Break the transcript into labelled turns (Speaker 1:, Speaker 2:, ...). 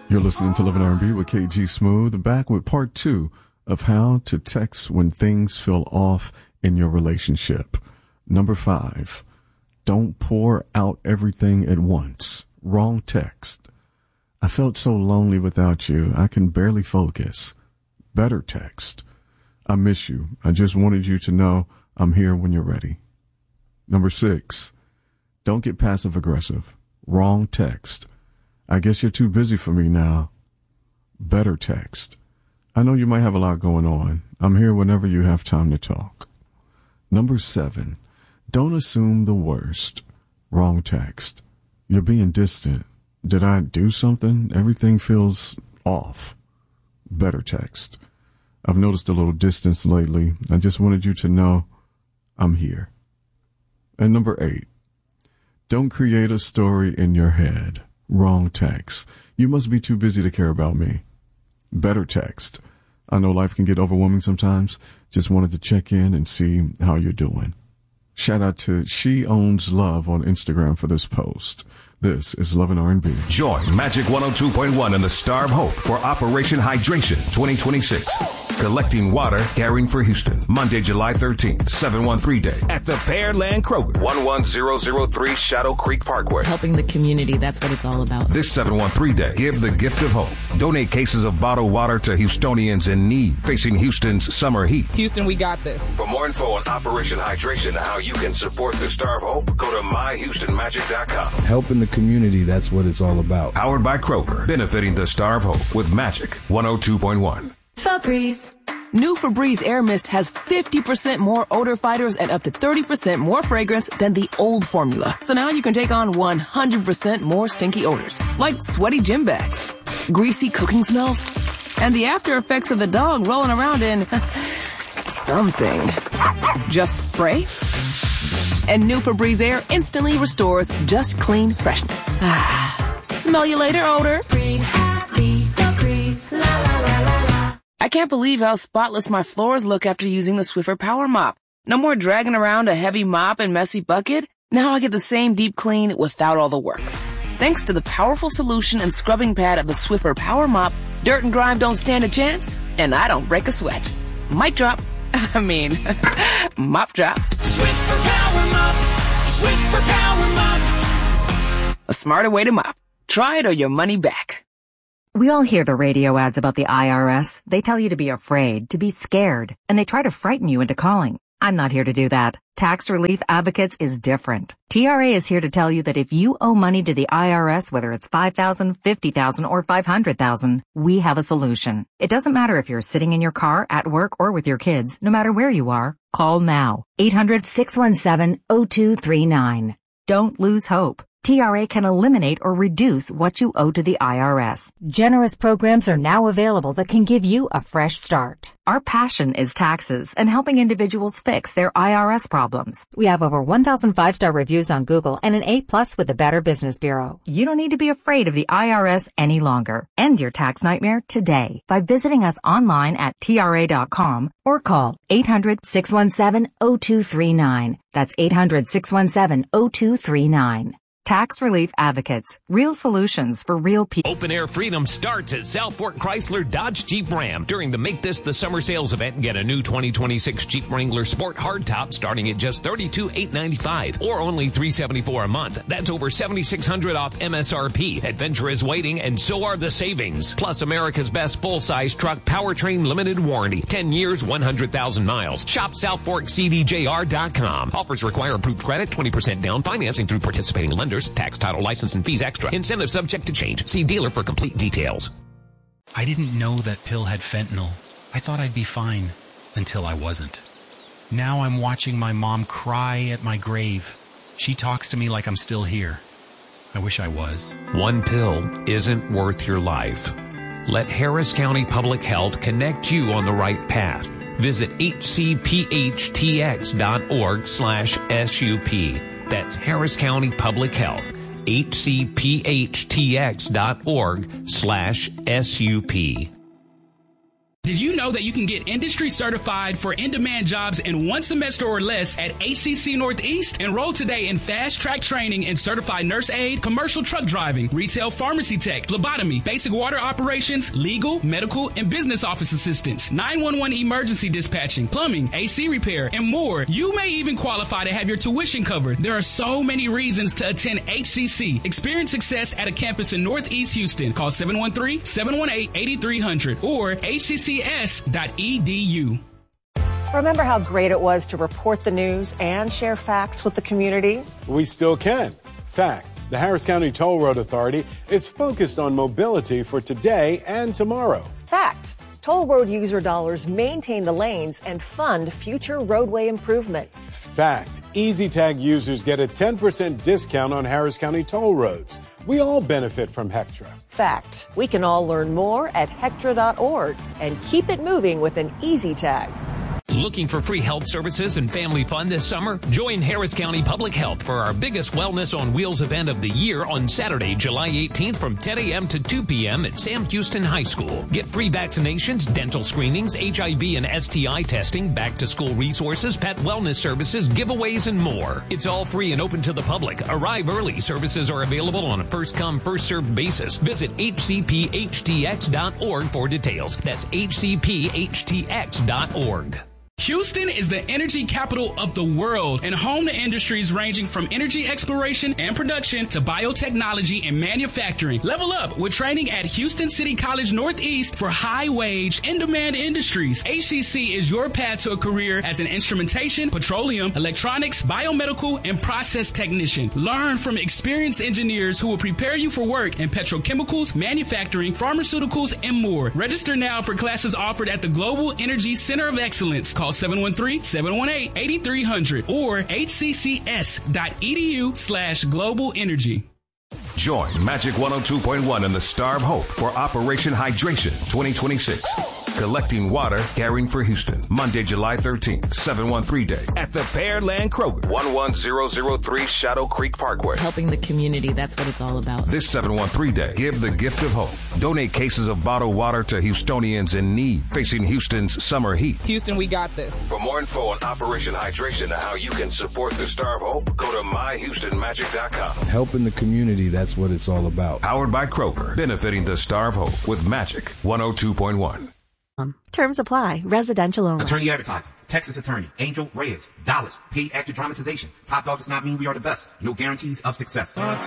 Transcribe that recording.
Speaker 1: You're listening to Love and R&B with KG Smooth, back with part 2 of how to text when things feel off in your relationship. Number 5, don't pour out everything at once. Wrong text. I felt so lonely without you, I can barely focus. Better text. I miss you. I just wanted you to know I'm here when you're ready. Number 6, don't get passive aggressive. Wrong text. I guess you're too busy for me now. Better text. I know you might have a lot going on. I'm here whenever you have time to talk. Number 7, don't assume the worst. Wrong text. You're being distant. Did I do something? Everything feels off. Better text. I've noticed a little distance lately. I just wanted you to know I'm here. And number 8, don't create a story in your head. Wrong text. You must be too busy to care about me. Better text. I know life can get overwhelming sometimes. Just wanted to check in and see how you're doing. Shout out to She Owns Love on Instagram for this post. This is Love and R&B.
Speaker 2: Join Magic 102.1 and the Star of Hope for Operation Hydration 2026. Collecting water, caring for Houston. Monday, July 13th, 713 Day at the Pearland Kroger, 11003 Shadow Creek Parkway.
Speaker 3: Helping the community, that's what it's all about.
Speaker 2: This 713 Day, give the gift of hope. Donate cases of bottled water to Houstonians in need facing Houston's summer heat.
Speaker 4: Houston, we got this.
Speaker 2: For more info on Operation Hydration and how you can support the Star of Hope, go to myhoustonmagic.com.
Speaker 5: Helping the community, that's what it's all about.
Speaker 2: Powered by Kroger, benefiting the Star of Hope with Magic 102.1.
Speaker 6: Febreze.
Speaker 7: New Febreze Air Mist has 50% more odor fighters and up to 30% more fragrance than the old formula. So now you can take on 100% more stinky odors, like sweaty gym bags, greasy cooking smells, and the after effects of the dog rolling around in something. Just spray, and new Febreze Air instantly restores just clean freshness. Smell you later, odor.
Speaker 6: Breathe happy, Febreze. La la la la la.
Speaker 7: I can't believe how spotless my floors look after using the Swiffer Power Mop. No more dragging around a heavy mop and messy bucket. Now I get the same deep clean without all the work. Thanks to the powerful solution and scrubbing pad of the Swiffer Power Mop, dirt and grime don't stand a chance, and I don't break a sweat. Mic drop. Mop drop.
Speaker 8: Swiffer Power Mop. Swiffer Power Mop.
Speaker 7: A smarter way to mop. Try it or your money back.
Speaker 9: We all hear the radio ads about the IRS. They tell you to be afraid, to be scared, and they try to frighten you into calling. I'm not here to do that. Tax Relief Advocates is different. TRA is here to tell you that if you owe money to the IRS, whether it's $5,000, $50,000, or $500,000, we have a solution. It doesn't matter if you're sitting in your car, at work, or with your kids. No matter where you are, call now. 800-617-0239. Don't lose hope. TRA can eliminate or reduce what you owe to the IRS. Generous programs are now available that can give you a fresh start. Our passion is taxes and helping individuals fix their IRS problems. We have over 1,000 5-star reviews on Google and an A+ with the Better Business Bureau. You don't need to be afraid of the IRS any longer. End your tax nightmare today by visiting us online at TRA.com or call 800-617-0239. That's 800-617-0239. Tax Relief Advocates. Real solutions for real people.
Speaker 10: Open Air Freedom starts at Southport Chrysler Dodge Jeep Ram during the Make This the Summer Sales event and get a new 2026 Jeep Wrangler Sport Hardtop starting at just $32,895 or only $374 a month. That's over $7,600 off MSRP. Adventure is waiting and so are the savings. Plus America's best full-size truck powertrain limited warranty. 10 years, 100,000 miles. Shop SouthforkCDJR.com. Offers require approved credit, 20% down, financing through participating lenders. Tax, title, license, and fees extra. Incentive subject to change. See dealer for complete details.
Speaker 11: I didn't know that pill had fentanyl. I thought I'd be fine until I wasn't. Now I'm watching my mom cry at my grave. She talks to me like I'm still here. I wish I was.
Speaker 10: One pill isn't worth your life. Let Harris County Public Health connect you on the right path. Visit hcphtx.org/SUP. That's Harris County Public Health, hcphtx.org/SUP.
Speaker 4: Did you know that you can get industry certified for in-demand jobs in 1 semester or less at HCC Northeast? Enroll today in fast-track training in certified nurse aide, commercial truck driving, retail pharmacy tech, phlebotomy, basic water operations, legal, medical, and business office assistants, 911 emergency dispatching, plumbing, AC repair, and more. You may even qualify to have your tuition covered. There are so many reasons to attend HCC. Experience success at a campus in Northeast Houston. Call 713-718-8300 or hccs.edu.
Speaker 12: Remember how great it was to report the news and share facts with the community?
Speaker 13: We still can. Fact, the Harris County Toll Road Authority is focused on mobility for today and tomorrow.
Speaker 12: Fact, toll road user dollars maintain the lanes and fund future roadway improvements.
Speaker 13: Fact, EasyTag users get a 10% discount on Harris County toll roads. We all benefit from Hectra.
Speaker 12: Fact, we can all learn more at Hectra.org and keep it moving with an EasyTag.
Speaker 10: Looking for free health services and family fun this summer? Join Harris County Public Health for our biggest Wellness on Wheels event of the year on Saturday, July 18th from 10 a.m. to 2 p.m. at Sam Houston High School. Get free vaccinations, dental screenings, HIV and STI testing, back-to-school resources, pet wellness services, giveaways, and more. It's all free and open to the public. Arrive early. Services are available on a first-come, first-served basis. Visit hcphtx.org for details. That's hcphtx.org.
Speaker 4: Houston is the energy capital of the world and home to industries ranging from energy exploration and production to biotechnology and manufacturing. Level up with training at Houston City College Northeast for high-wage, in-demand industries. HCC is your path to a career as an instrumentation, petroleum, electronics, biomedical, and process technician. Learn from experienced engineers who will prepare you for work in petrochemicals, manufacturing, pharmaceuticals, and more. Register now for classes offered at the Global Energy Center of Excellence. Call 713-718-8300 or hccs.edu/global energy.
Speaker 2: Join Magic 102.1 and the Star of Hope for Operation Hydration 2026. Collecting water, caring for Houston. Monday, July 13th, 713 Day at the Pearland Kroger, 11003 Shadow Creek Parkway.
Speaker 3: Helping the community, that's what it's all about.
Speaker 2: This 713 Day, give the gift of hope. Donate cases of bottled water to Houstonians in need facing Houston's summer heat.
Speaker 14: Houston, we got this.
Speaker 2: For more info on Operation Hydration and how you can support the Star of Hope, go to myhoustonmagic.com.
Speaker 5: Helping the community, that's what it's all about.
Speaker 2: Powered by Kroger, benefiting the Star of Hope with Magic 102.1.
Speaker 12: Terms apply. Residential only.
Speaker 15: Attorney advertising. Texas attorney. Angel Reyes. Dallas. Paid actor dramatization. Top dog does not mean we are the best. No guarantees of success.